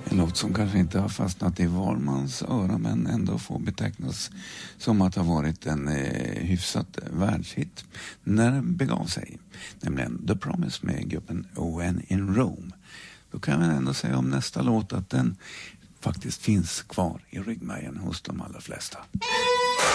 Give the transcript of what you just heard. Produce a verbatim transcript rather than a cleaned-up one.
En låt som kanske inte har fastnat i varmans öra men ändå får betecknas som att ha varit en eh, hyfsat världshit när den begav sig. Nämligen The Promise med gruppen When in Rome. Då kan man ändå säga om nästa låt att den faktiskt finns kvar i ryggmärgen hos de allra flesta.